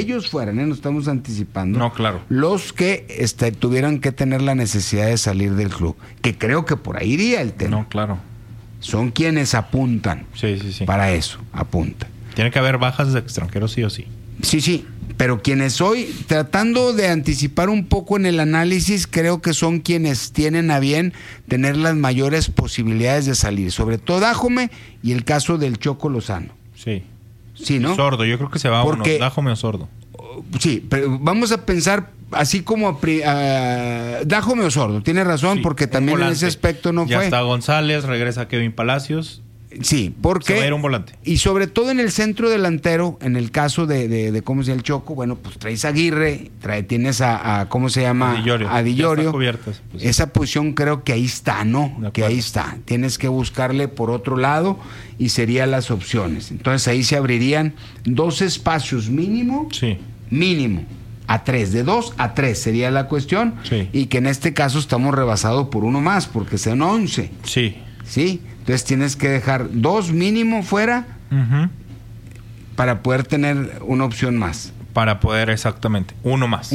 no estamos anticipando. No, claro. Los que tuvieran que tener la necesidad de salir del club, que creo que por ahí iría el tema. No, claro. Son quienes apuntan. Sí. Para eso, apuntan. Tiene que haber bajas de extranjeros sí o sí. Sí, pero quienes hoy, tratando de anticipar un poco en el análisis, creo que son quienes tienen a bien tener las mayores posibilidades de salir, sobre todo Dájome y el caso del Choco Lozano. Sí. Sí, ¿no? Sordo, yo creo que se va uno, Dájome o Sordo. Sí, pero vamos a pensar así como Dájome o Sordo, tiene razón, porque también en ese aspecto no ya fue. Ya está González, regresa Kevin Palacios. Sí, porque se va a ir un volante. Y sobre todo en el centro delantero, en el caso de cómo se llama el Choco, bueno, pues traes a Aguirre, tienes a ¿cómo se llama? A Dillorio. Cubiertas, pues. Esa posición creo que ahí está, ¿no? Que ahí está. Tienes que buscarle por otro lado y serían las opciones. Entonces ahí se abrirían 2 espacios mínimo. Sí. Mínimo. A 3, de 2 a 3 sería la cuestión. Sí. Y que en este caso estamos rebasados por uno más, porque son 11. Sí. ¿Sí? Entonces tienes que dejar 2 mínimo fuera para poder tener una opción más. Para poder, exactamente. Uno más.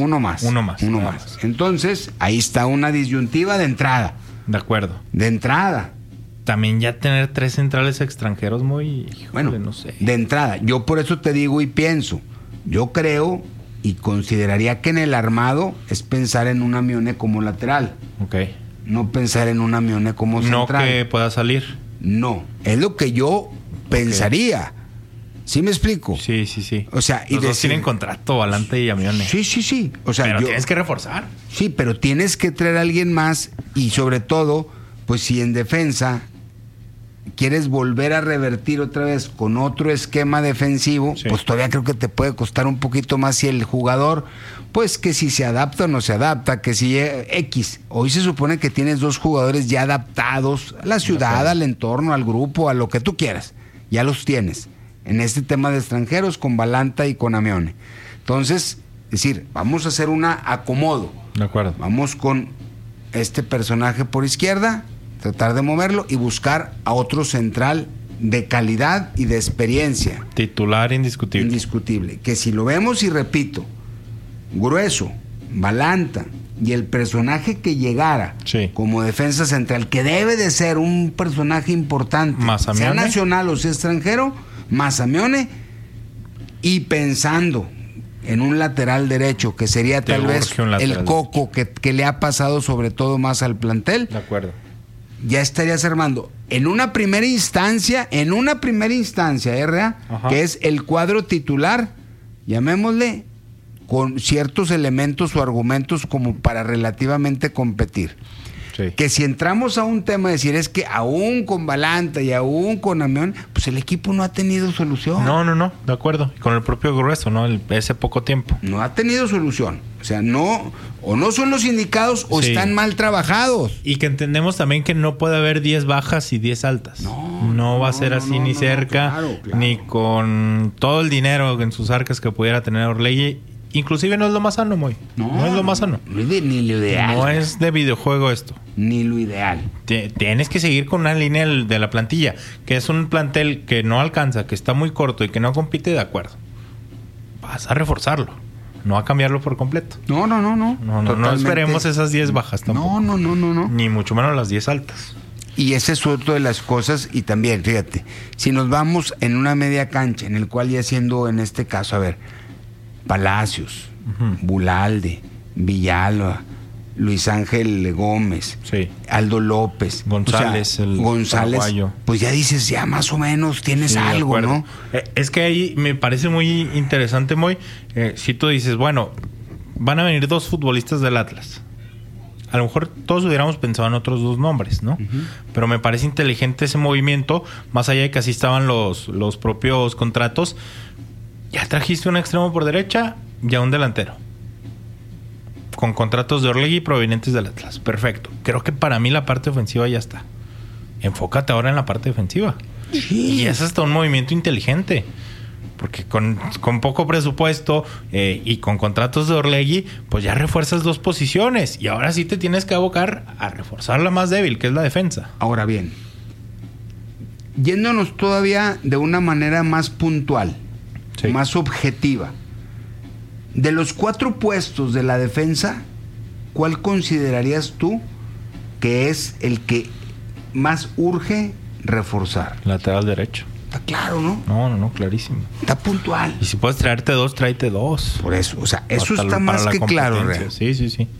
Entonces, ahí está una disyuntiva de entrada. De acuerdo. De entrada. También ya tener 3 centrales extranjeros muy... Híjole, no sé. De entrada. Yo por eso te digo y pienso. Yo creo y consideraría que en el armado es pensar en una Meone como lateral. Ok. No pensar en una Meone como central. No que pueda salir. No, es lo que yo pensaría. ¿Sí me explico? Sí. O sea, los dos tienen contrato, Balanta y Meone. Sí. O sea, pero tienes que reforzar. Sí, pero tienes que traer a alguien más y sobre todo, pues si en defensa quieres volver a revertir otra vez con otro esquema defensivo, pues todavía creo que te puede costar un poquito más si el jugador, pues que si se adapta o no se adapta, que si X. Hoy se supone que tienes 2 jugadores ya adaptados a la ciudad, al entorno, al grupo, a lo que tú quieras. Ya los tienes en este tema de extranjeros con Balanta y con Amione. Entonces, es decir, vamos a hacer una acomodo. De acuerdo. Vamos con este personaje por izquierda, tratar de moverlo y buscar a otro central de calidad y de experiencia. Titular indiscutible. Indiscutible. Que si lo vemos, y repito, Grueso, Balanta y el personaje que llegara como defensa central, que debe de ser un personaje importante, sea nacional o sea extranjero, Amione, y pensando en un lateral derecho, que sería tal vez el Coco, que le ha pasado sobre todo más al plantel. De acuerdo. Ya estarías armando en una primera instancia, R.A., que es el cuadro titular, llamémosle, con ciertos elementos o argumentos como para relativamente competir. Que si entramos a un tema de decir es que aún con Balanta y aún con Amione, pues el equipo no ha tenido solución. No, de acuerdo. Con el propio Grueso, ¿no? Ese poco tiempo. No ha tenido solución. O sea, no son los indicados o están mal trabajados. Y que entendemos también que no puede haber 10 bajas y 10 altas. No va a ser así ni cerca, claro. Ni con todo el dinero en sus arcas que pudiera tener Orlegui. Inclusive no es lo más sano, Moy. No es lo más sano. No es ni lo ideal. No es de videojuego esto. Ni lo ideal. Tienes que seguir con una línea de la plantilla, que es un plantel que no alcanza, que está muy corto y que no compite, de acuerdo. Vas a reforzarlo, no a cambiarlo por completo. No esperemos esas 10 bajas tampoco. No. Ni mucho menos las 10 altas. Y ese es otro de las cosas. Y también, fíjate, si nos vamos en una media cancha, en el cual ya siendo en este caso, a ver, Palacios, Bulalde, Villalba, Luis Ángel Gómez, Aldo López, González, González, pues ya dices, ya más o menos tienes algo, ¿no? Es que ahí me parece muy interesante, Moy, si tú dices, bueno, van a venir 2 futbolistas del Atlas. A lo mejor todos hubiéramos pensado en otros 2 nombres, ¿no? Pero me parece inteligente ese movimiento, más allá de que así estaban los propios contratos. Ya trajiste un extremo por derecha, ya un delantero. Con contratos de Orlegui provenientes del Atlas. Perfecto. Creo que para mí la parte ofensiva ya está. Enfócate ahora en la parte defensiva. Y es hasta un movimiento inteligente. Porque con poco presupuesto y con contratos de Orlegui, pues ya refuerzas 2 posiciones. Y ahora sí te tienes que abocar a reforzar la más débil, que es la defensa. Ahora bien, yéndonos todavía de una manera más puntual, más objetiva, de los 4 puestos de la defensa, ¿cuál considerarías tú que es el que más urge reforzar? Lateral derecho. Está claro, ¿no? No, clarísimo. Está puntual. Y si puedes traerte 2, tráete 2. Por eso, o sea, eso está más que claro, Real. Sí.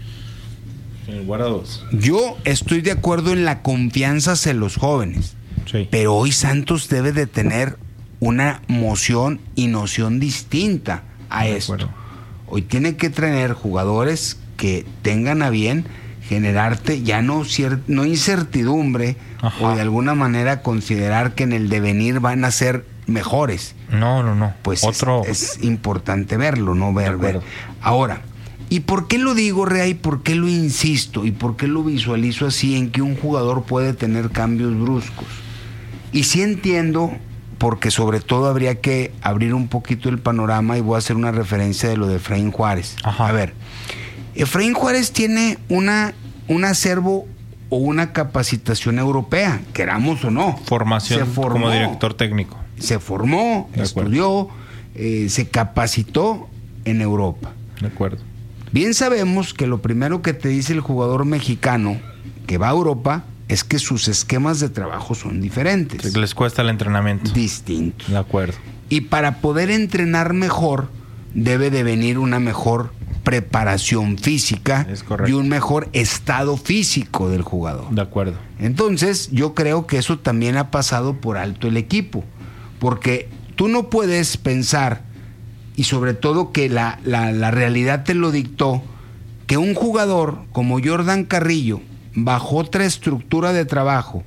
En el guarda 2. Yo estoy de acuerdo en la confianza hacia los jóvenes. Pero hoy Santos debe de tener una moción y noción distinta a esto. Hoy tiene que tener jugadores que tengan a bien generarte ya no incertidumbre o de alguna manera considerar que en el devenir van a ser mejores. No. Pues es importante verlo, ¿no? Ver. Ahora, ¿y por qué lo digo, Rea? ¿Y por qué lo insisto? ¿Y por qué lo visualizo así en que un jugador puede tener cambios bruscos? Y sí entiendo, porque sobre todo habría que abrir un poquito el panorama y voy a hacer una referencia de lo de Efraín Juárez. A ver, Efraín Juárez tiene un acervo o una capacitación europea, queramos o no. Formación como director técnico. Se formó, estudió, se capacitó en Europa. De acuerdo. Bien sabemos que lo primero que te dice el jugador mexicano que va a Europa es que sus esquemas de trabajo son diferentes. Les cuesta el entrenamiento. Distinto. De acuerdo. Y para poder entrenar mejor, debe de venir una mejor preparación física y un mejor estado físico del jugador. De acuerdo. Entonces, yo creo que eso también ha pasado por alto el equipo. Porque tú no puedes pensar, y sobre todo que la realidad te lo dictó, que un jugador como Jordan Carrillo, bajo otra estructura de trabajo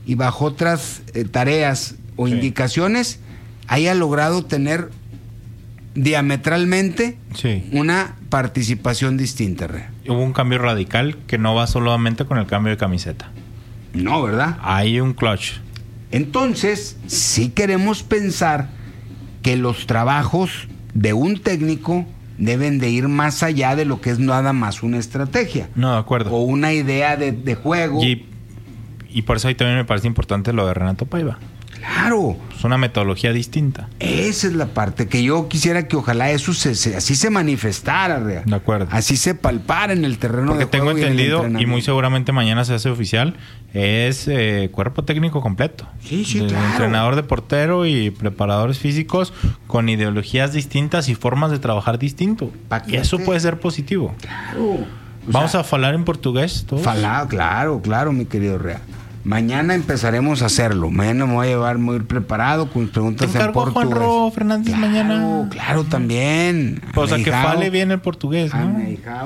y bajo otras tareas o indicaciones haya logrado tener diametralmente una participación distinta. Hubo un cambio radical que no va solamente con el cambio de camiseta. No, ¿verdad? Hay un clutch. Entonces, sí queremos pensar que los trabajos de un técnico deben de ir más allá de lo que es nada más una estrategia. No, de acuerdo. O una idea de juego. Y por eso ahí también me parece importante lo de Renato Paiva. Claro. Es una metodología distinta. Esa es la parte que yo quisiera que ojalá eso así se manifestara, Rea. De acuerdo. Así se palpara en el terreno de juego. Porque tengo entendido, y muy seguramente seguramente mañana se hace oficial, es cuerpo técnico completo. Sí, claro. Entrenador de portero y preparadores físicos con ideologías distintas y formas de trabajar distinto. Y eso puede ser positivo. Claro. Vamos a falar en portugués todos. Claro, mi querido Rea. Mañana empezaremos a hacerlo. Mañana me voy a llevar muy preparado con preguntas en portugués. Juanro Fernández mañana. Claro, también. O sea, que fale bien el portugués, ¿no?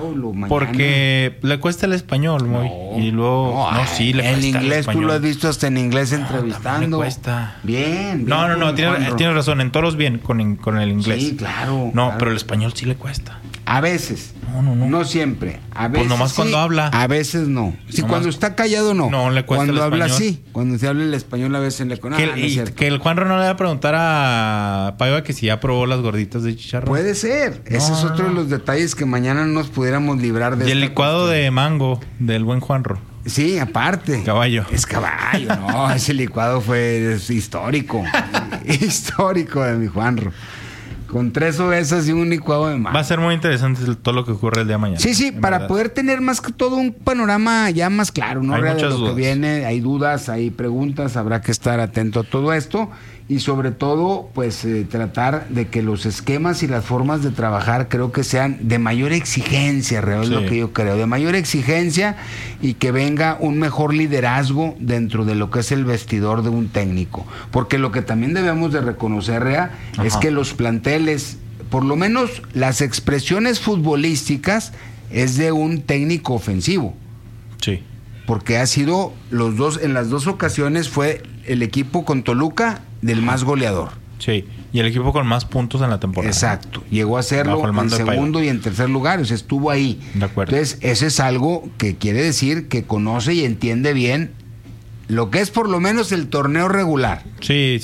Porque le cuesta el español, muy. Y luego... sí, le cuesta el inglés, el tú lo has visto hasta en inglés entrevistando. Le cuesta. Bien. No, tienes razón. En todos bien con el inglés. Sí, claro. No, pero el español sí le cuesta. A veces. No siempre. A veces pues nomás sí, cuando habla. A veces no. Sí, cuando está callado no. No, le cuesta cuando el habla español. sí. Cuando se habla el español a veces le conoce. Que el Juanro no le va a preguntar a Paiva que si ya probó las gorditas de chicharrón. Puede ser. Ese es otro de los detalles que mañana nos pudiéramos librar de. Y el licuado de mango del buen Juanro. Sí, aparte. Caballo. Es caballo, no. Ese licuado es histórico. Histórico de mi Juanro. Con 3 ovejas y un licuado de mango. Va a ser muy interesante todo lo que ocurre el día de mañana. Sí, para poder tener más que todo un panorama ya más claro, ¿no? Hay de muchas lo dudas. que viene, hay dudas, hay preguntas, habrá que estar atento a todo esto y sobre todo, pues tratar de que los esquemas y las formas de trabajar creo que sean de mayor exigencia, es lo que yo creo, de mayor exigencia y que venga un mejor liderazgo dentro de lo que es el vestidor de un técnico. Porque lo que también debemos de reconocer, Rea, es que los planteles, por lo menos las expresiones futbolísticas, es de un técnico ofensivo. Sí. Porque ha sido en las 2 ocasiones fue el equipo con Toluca del más goleador. Sí, y el equipo con más puntos en la temporada. Exacto, llegó a hacerlo en segundo y en tercer lugar, o sea, estuvo ahí. De acuerdo. Entonces, ese es algo que quiere decir que conoce y entiende bien lo que es por lo menos el torneo regular. Sí.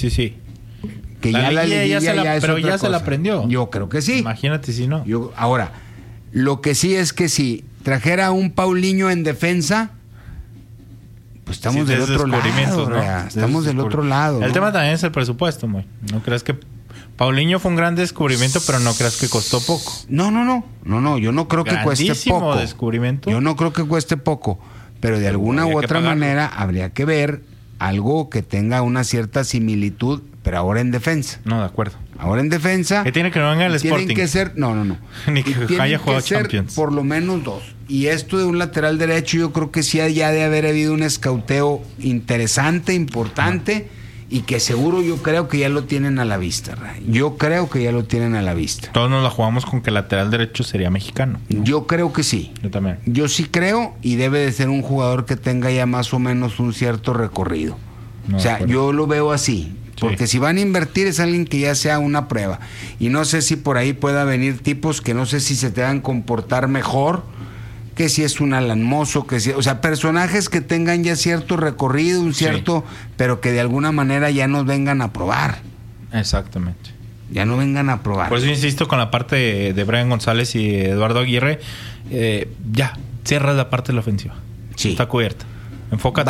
Que ya la liguilla ya es pero otra ya cosa. se la aprendió. Yo creo que sí. Imagínate si no. Ahora, lo que sí es que si trajera a un Paulinho en defensa, pues estamos del otro lado, ¿no? Estamos del otro lado. El tema también es el presupuesto, muy. No creas que Paulinho fue un gran descubrimiento, pero no creas que costó poco. No, yo no creo que cueste poco. Descubrimiento. Yo no creo que cueste poco, pero de alguna u otra manera habría que ver algo que tenga una cierta similitud, pero ahora en defensa. No, de acuerdo. Ahora en defensa. Que tiene que no venga el Sporting. Tienen que ser, no. Ni que haya jugado ser Champions. Por lo menos 2. Y esto de un lateral derecho, yo creo que sí ya de haber habido un escauteo interesante, importante, y que seguro yo creo que ya lo tienen a la vista, Ray. Yo creo que ya lo tienen a la vista. Todos nos la jugamos con que el lateral derecho sería mexicano, ¿no? Yo creo que sí. Yo también. Yo sí creo, y debe de ser un jugador que tenga ya más o menos un cierto recorrido. No, o sea, yo lo veo así. Porque si van a invertir es alguien que ya sea una prueba. Y no sé si por ahí pueda venir tipos que no sé si se te van a comportar mejor, que si es un Alan Mozo, que si, o sea, personajes que tengan ya cierto recorrido, un cierto, pero que de alguna manera ya nos vengan a probar. Exactamente. Ya no vengan a probar. Por eso insisto con la parte de Brian González y Eduardo Aguirre, ya, cierra la parte de la ofensiva. Sí. Está cubierta. Enfoca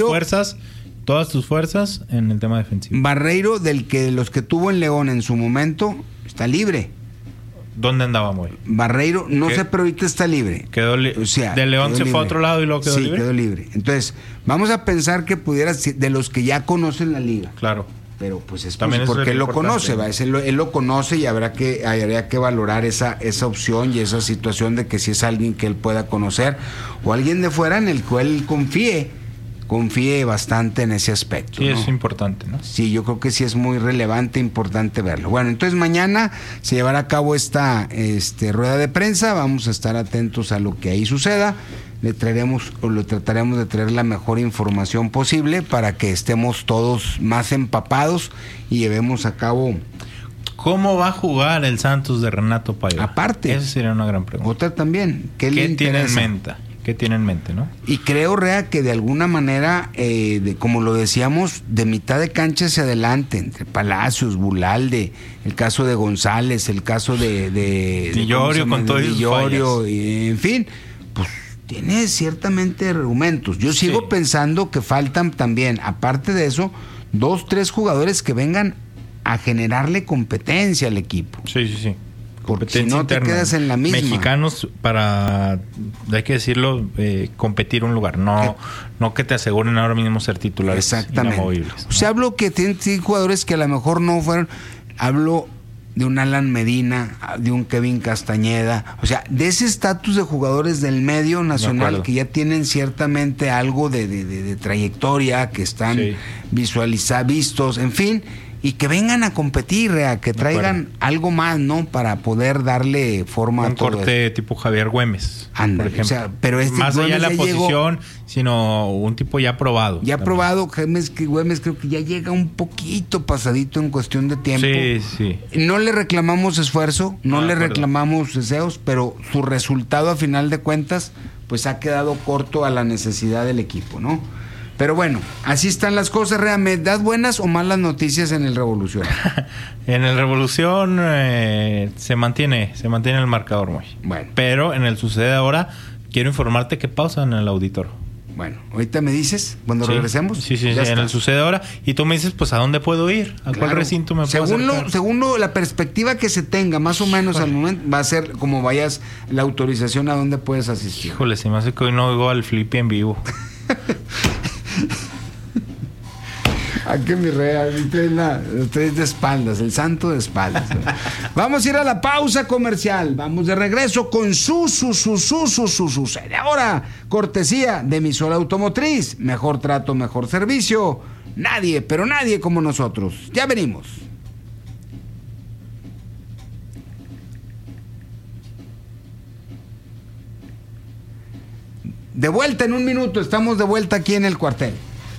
todas tus fuerzas en el tema defensivo. Barreiro, de los que tuvo en León en su momento, está libre. ¿Dónde andaba, muy? Barreiro, no sé, pero ahorita está libre. O sea, de León se fue a otro lado y luego quedó libre. Sí, quedó libre. Entonces, vamos a pensar que pudiera ser de los que ya conocen la liga. Claro. Pero pues es también porque él lo conoce, ¿no? Él lo conoce y habría que valorar esa opción y esa situación de que si es alguien que él pueda conocer o alguien de fuera en el cual él confíe confíe bastante en ese aspecto. Sí, ¿no? es importante, ¿no? Sí, yo creo que sí es muy relevante, importante verlo. Bueno, entonces mañana se llevará a cabo esta rueda de prensa, vamos a estar atentos a lo que ahí suceda, le trataremos de traer la mejor información posible para que estemos todos más empapados y llevemos a cabo... ¿Cómo va a jugar el Santos de Renato Paiva? Aparte. Esa sería una gran pregunta. Otra también. ¿Qué tiene en mente? ¿Qué tiene en mente, no? Y creo, Rea, que de alguna manera, como lo decíamos, de mitad de cancha hacia adelante, entre Palacios, Bulalde, el caso de González, el caso de Villorio con todo Villorio, en fin, pues tiene ciertamente argumentos. Yo sigo pensando que faltan también, aparte de eso, 2, 3 jugadores que vengan a generarle competencia al equipo. Sí. Porque si no te quedas en la misma. Mexicanos para, hay que decirlo, competir un lugar, no que te aseguren ahora mismo ser titulares. Exactamente. Inamovibles, ¿no? O sea, hablo que tienen jugadores que a lo mejor no fueron, hablo de un Alan Medina, de un Kevin Castañeda, o sea, de ese estatus de jugadores del medio nacional que ya tienen ciertamente algo de trayectoria, que están vistos, en fin, y que vengan a competir, que traigan algo más, ¿no? Para poder darle forma un a todo corte esto. Tipo Javier Güemes, por ejemplo. O sea, pero más allá de la posición, llegó, sino un tipo ya probado. Ya probado, Güemes creo que ya llega un poquito pasadito en cuestión de tiempo. Sí. No le reclamamos esfuerzo, no le reclamamos deseos, pero su resultado a final de cuentas, pues ha quedado corto a la necesidad del equipo, ¿no? Pero bueno, así están las cosas, Rea. ¿Me das buenas o malas noticias en el Revolución? En el Revolución se mantiene el marcador muy. Bueno. Pero en el Sucede Ahora, quiero informarte que pausa en el auditor. Bueno, ahorita me dices, cuando regresemos. Sí, en el Sucede Ahora. Y tú me dices, pues, ¿a dónde puedo ir? ¿A cuál recinto me puedo acercar? Según la perspectiva que se tenga, más o menos al momento, va a ser como vayas la autorización a dónde puedes asistir. Híjole, se me hace que hoy no oigo al Flippy en vivo. Aquí mi Rea, usted de espaldas, el santo de espaldas. Vamos a ir a la pausa comercial. Vamos de regreso con Sucede Ahora, cortesía de Emisora Automotriz. Mejor trato, mejor servicio. Nadie, pero nadie como nosotros. Ya venimos. De vuelta en un minuto, estamos de vuelta aquí en el cuartel.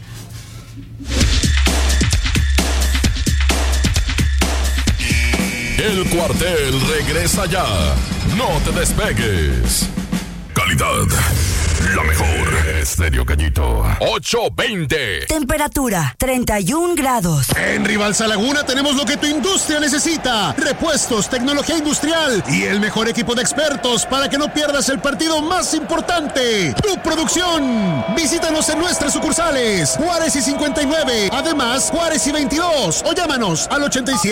El cuartel regresa ya. No te despegues. Calidad, la mejor. Estéreo Gallito 820. Temperatura 31 grados. En Rivalsa Laguna tenemos lo que tu industria necesita: repuestos, tecnología industrial y el mejor equipo de expertos para que no pierdas el partido más importante, tu producción. Visítanos en nuestras sucursales Juárez y 59, además Juárez y 22, o llámanos al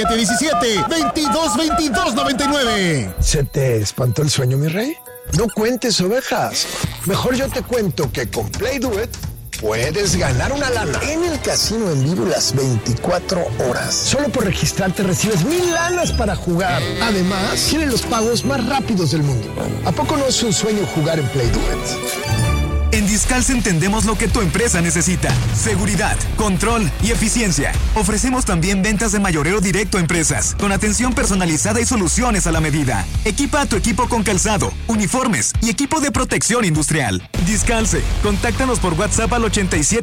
8717-222299. ¿Se te espantó el sueño, mi rey? No cuentes ovejas. Mejor yo te cuento que con Play Do It puedes ganar una lana en el casino en vivo las 24 horas. Solo por registrarte recibes 1000 lanas para jugar. Además, tiene los pagos más rápidos del mundo. ¿A poco no es un sueño jugar en Play Do It? En Discalce entendemos lo que tu empresa necesita: seguridad, control y eficiencia. Ofrecemos también ventas de mayoreo directo a empresas, con atención personalizada y soluciones a la medida. Equipa a tu equipo con calzado, uniformes y equipo de protección industrial. Discalce, contáctanos por WhatsApp al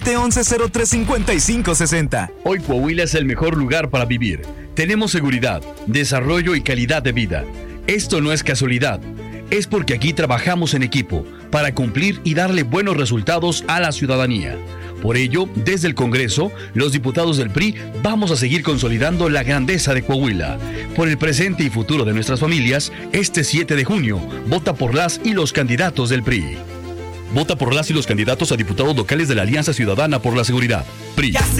8711-035560. Hoy Coahuila es el mejor lugar para vivir. Tenemos seguridad, desarrollo y calidad de vida. Esto no es casualidad. Es porque aquí trabajamos en equipo para cumplir y darle buenos resultados a la ciudadanía. Por ello, desde el Congreso, los diputados del PRI vamos a seguir consolidando la grandeza de Coahuila. Por el presente y futuro de nuestras familias, este 7 de junio, vota por las y los candidatos del PRI. Vota por las y los candidatos a diputados locales de la Alianza Ciudadana por la Seguridad. PRI.